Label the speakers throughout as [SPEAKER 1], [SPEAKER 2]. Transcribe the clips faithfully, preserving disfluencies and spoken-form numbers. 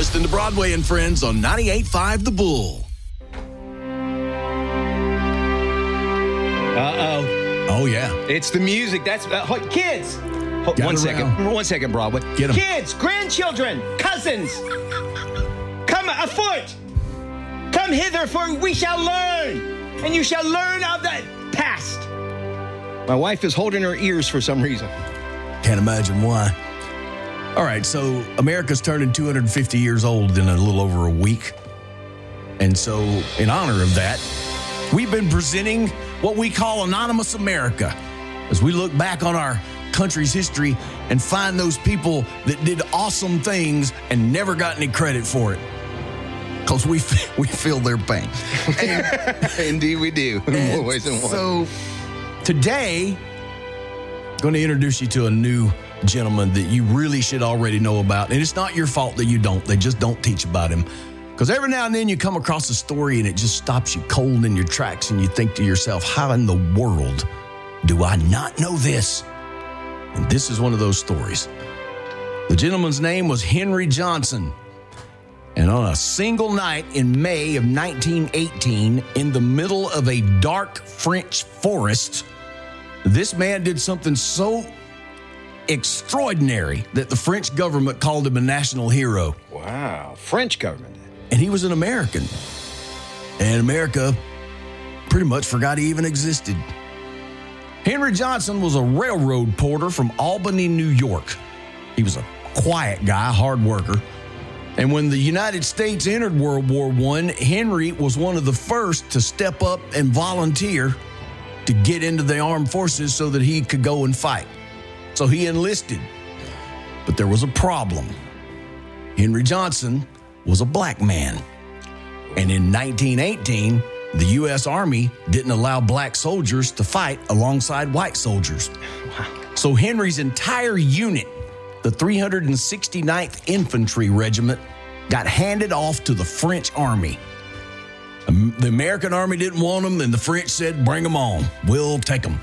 [SPEAKER 1] listening to Broadway and Friends on ninety-eight point five The Bull.
[SPEAKER 2] Uh-oh.
[SPEAKER 1] Oh, yeah.
[SPEAKER 2] It's the music. That's uh, ho- kids. Ho- one second.
[SPEAKER 1] around.
[SPEAKER 2] One second, Broadway.
[SPEAKER 1] Get 'em.
[SPEAKER 2] Kids, grandchildren, cousins. Come afoot. Come hither, for we shall learn. And you shall learn of the past. My wife is holding her ears for some reason.
[SPEAKER 1] Can't imagine why. All right, so America's turning two hundred fifty years old in a little over a week. And so in honor of that, we've been presenting what we call Anonymous America as we look back on our country's history and find those people that did awesome things and never got any credit for it. Because we, we feel their pain. And,
[SPEAKER 2] Indeed, we do. In more ways than one.
[SPEAKER 1] so today, I'm going to introduce you to a new gentleman that you really should already know about. And it's not your fault that you don't. They just don't teach about him. Because every now and then you come across a story and it just stops you cold in your tracks and you think to yourself, how in the world do I not know this? And this is one of those stories. The gentleman's name was Henry Johnson. And on a single night in May of nineteen eighteen, in the middle of a dark French forest, this man did something so extraordinary that the French government called him a national hero.
[SPEAKER 2] Wow. French government.
[SPEAKER 1] And he was an American. And America pretty much forgot he even existed. Henry Johnson was a railroad porter from Albany, New York. He was a quiet guy, hard worker. And when the United States entered World War One, Henry was one of the first to step up and volunteer to get into the armed forces so that he could go and fight. So he enlisted. But there was a problem. Henry Johnson was a black man. And in nineteen eighteen, the U S Army didn't allow black soldiers to fight alongside white soldiers. Wow. So Henry's entire unit, the three hundred sixty-ninth Infantry Regiment, got handed off to the French Army. The American Army didn't want them, and the French said, bring them on. We'll take them.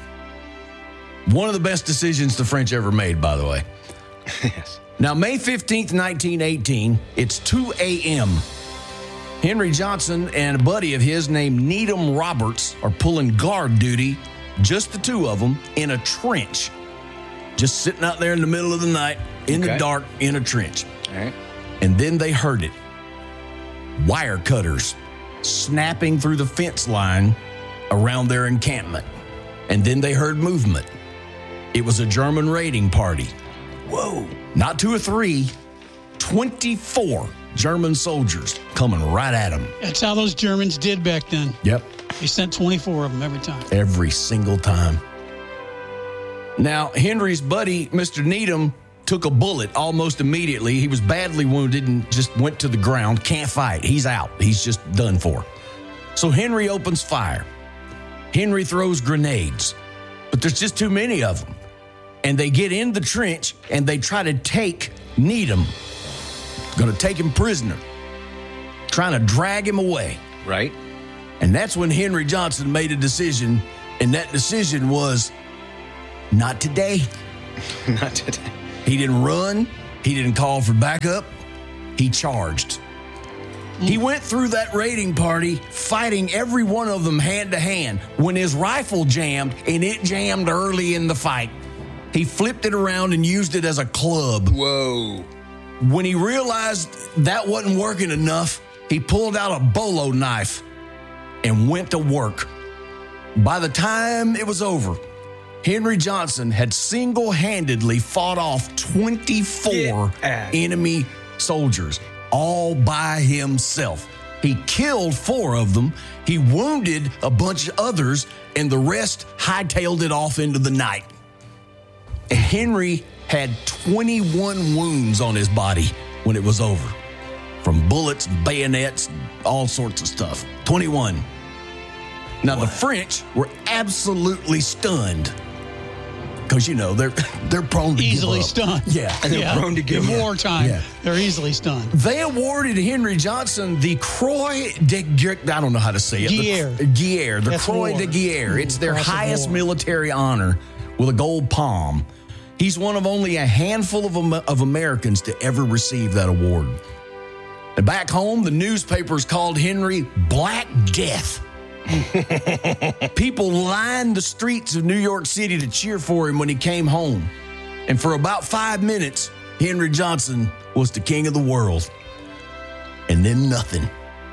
[SPEAKER 1] One of the best decisions the French ever made, by the way.
[SPEAKER 2] Yes.
[SPEAKER 1] Now, May fifteenth, nineteen eighteen, it's two a.m. Henry Johnson and a buddy of his named Needham Roberts are pulling guard duty, just the two of them, in a trench. Just sitting out there in the middle of the night, in
[SPEAKER 2] Okay.
[SPEAKER 1] the dark, in a trench.
[SPEAKER 2] All right.
[SPEAKER 1] And then they heard it. Wire cutters snapping through the fence line around their encampment. And then they heard movement. It was a German raiding party. Whoa. Not two or three, twenty-four German soldiers coming right at them.
[SPEAKER 3] That's how those Germans did back then.
[SPEAKER 1] Yep.
[SPEAKER 3] They sent twenty-four of them every time.
[SPEAKER 1] Every single time. Now, Henry's buddy, Mister Needham, took a bullet almost immediately. He was badly wounded and just went to the ground. Can't fight. He's out. He's just done for. So Henry opens fire. Henry throws grenades, but there's just too many of them. And they get in the trench and they try to take Needham. Going to take him prisoner. Trying to drag him away.
[SPEAKER 2] Right.
[SPEAKER 1] And that's when Henry Johnson made a decision. And that decision was, not today.
[SPEAKER 2] Not today.
[SPEAKER 1] He didn't run. He didn't call for backup. He charged. He went through that raiding party, fighting every one of them hand to hand. When his rifle jammed, and it jammed early in the fight, he flipped it around and used it as a club.
[SPEAKER 2] Whoa.
[SPEAKER 1] When he realized that wasn't working enough, he pulled out a bolo knife and went to work. By the time it was over, Henry Johnson had single-handedly fought off twenty-four enemy soldiers, all by himself. He killed four of them, he wounded a bunch of others, and the rest hightailed it off into the night. Henry had twenty-one wounds on his body when it was over, from bullets, bayonets, all sorts of stuff. twenty-one. Now, the French were absolutely stunned. Because, you know, they're they're prone to
[SPEAKER 3] Easily
[SPEAKER 1] give up.
[SPEAKER 3] stunned.
[SPEAKER 1] Yeah.
[SPEAKER 2] And they're
[SPEAKER 3] Yeah.
[SPEAKER 2] prone to give
[SPEAKER 3] In
[SPEAKER 2] up.
[SPEAKER 3] wartime,
[SPEAKER 1] Yeah.
[SPEAKER 3] they're easily stunned.
[SPEAKER 1] They awarded Henry Johnson the Croix de Guerre. I don't know how to say it.
[SPEAKER 3] Guerre.
[SPEAKER 1] The, Guerre. The
[SPEAKER 3] That's
[SPEAKER 1] Croix
[SPEAKER 3] war.
[SPEAKER 1] de Guerre. It's their
[SPEAKER 3] Cross of
[SPEAKER 1] highest
[SPEAKER 3] war.
[SPEAKER 1] military honor with a gold palm. He's one of only a handful of, Am- of Americans to ever receive that award. And back home, the newspapers called Henry Black Death. People lined the streets of New York City to cheer for him when he came home. And for about five minutes, Henry Johnson was the king of the world. And then nothing.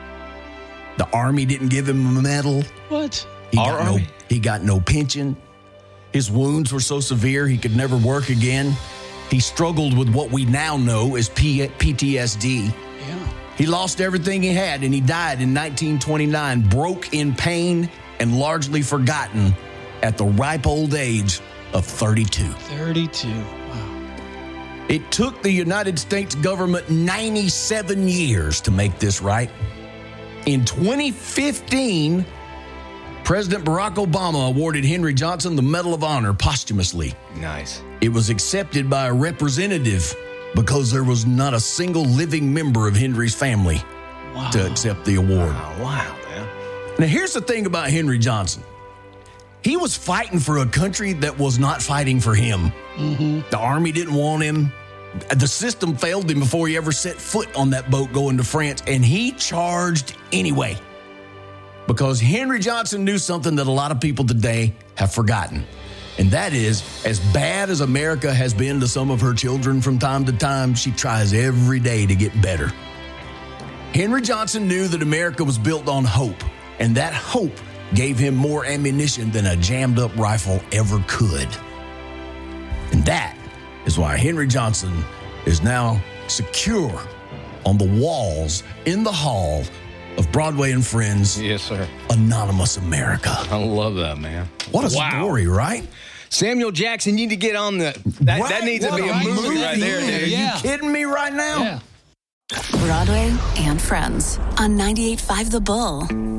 [SPEAKER 1] The Army didn't give him a medal.
[SPEAKER 3] What?
[SPEAKER 1] He
[SPEAKER 2] Our
[SPEAKER 1] got no,
[SPEAKER 2] Army?
[SPEAKER 1] he got no pension. His wounds were so severe he could never work again. He struggled with what we now know as P- PTSD.
[SPEAKER 3] Yeah.
[SPEAKER 1] He lost everything he had, and he died in nineteen twenty-nine, broke in pain and largely forgotten at the ripe old age of thirty-two.
[SPEAKER 3] thirty-two. Wow.
[SPEAKER 1] It took the United States government ninety-seven years to make this right. In twenty fifteen, President Barack Obama awarded Henry Johnson the Medal of Honor posthumously.
[SPEAKER 2] Nice.
[SPEAKER 1] It was accepted by a representative because there was not a single living member of Henry's family
[SPEAKER 3] Wow.
[SPEAKER 1] to accept the award.
[SPEAKER 2] Oh, wow, man.
[SPEAKER 1] Now, here's the thing about Henry Johnson. He was fighting for a country that was not fighting for him.
[SPEAKER 3] Mm-hmm.
[SPEAKER 1] The Army didn't want him. The system failed him before he ever set foot on that boat going to France, and he charged anyway. Because Henry Johnson knew something that a lot of people today have forgotten. And that is, as bad as America has been to some of her children from time to time, she tries every day to get better. Henry Johnson knew that America was built on hope, and that hope gave him more ammunition than a jammed-up rifle ever could. And that is why Henry Johnson is now secure on the walls in the hall of Broadway and Friends,
[SPEAKER 2] Yes, sir.
[SPEAKER 1] Anonymous America.
[SPEAKER 2] I love that, man.
[SPEAKER 1] What a
[SPEAKER 2] Wow.
[SPEAKER 1] story, right?
[SPEAKER 2] Samuel Jackson, you need to get on the. That,
[SPEAKER 1] Right?
[SPEAKER 2] that needs
[SPEAKER 1] What
[SPEAKER 2] to be a
[SPEAKER 3] a
[SPEAKER 2] movie, right there,
[SPEAKER 3] movie.
[SPEAKER 2] dude.
[SPEAKER 3] Yeah.
[SPEAKER 1] Are you kidding me right now?
[SPEAKER 3] Yeah.
[SPEAKER 4] Broadway and Friends on ninety-eight point five The Bull.